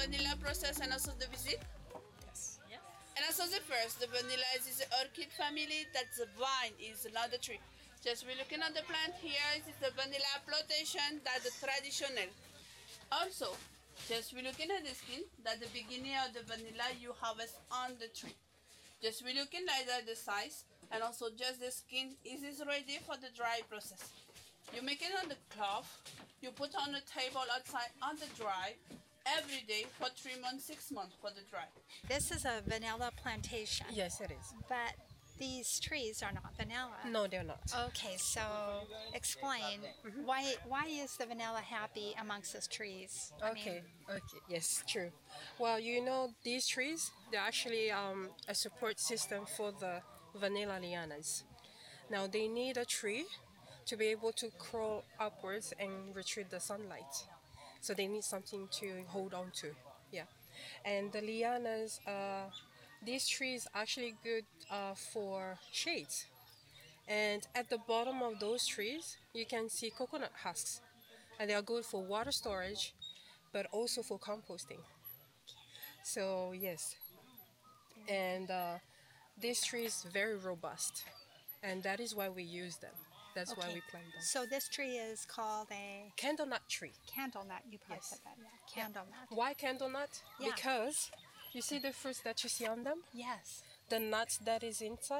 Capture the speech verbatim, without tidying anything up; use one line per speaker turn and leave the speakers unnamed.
vanilla process and also the visit?
Yes.
Yes.
And also the first, the vanilla is the orchid family, that's the vine, is another tree. Just we're looking at the plant here, this is the vanilla plantation, that's the traditional. Also, just we're looking at the skin, that's the beginning of the vanilla you harvest on the tree. Just we're looking like that the size, and also just the skin is this ready for the dry process. You make it on the cloth, you put on the table outside on the dry, every day for three months, six months for the dry.
This is a vanilla plantation.
Yes, it is.
But these trees are not vanilla.
No, they're not.
Okay, so explain why why is the vanilla happy amongst these trees? I mean,
Okay, okay, yes, true. Well, you know, these trees, they're actually um, a support system for the vanilla lianas. Now, they need a tree to be able to crawl upwards and retrieve the sunlight. So they need something to hold on to. Yeah. And the lianas, uh, these trees are actually good uh, for shades. And at the bottom of those trees, you can see coconut husks. And they are good for water storage, but also for composting. So, yes. And uh, this tree is very robust. And that is why we use them. That's why
okay.
we plant them.
So this tree is called a
Candle nut tree.
candle nut. You probably
Yes.
said that, yeah. Candle nut.
Why candle nut?
Yeah.
Because you see the fruits that you see on them?
Yes.
The nuts that is inside?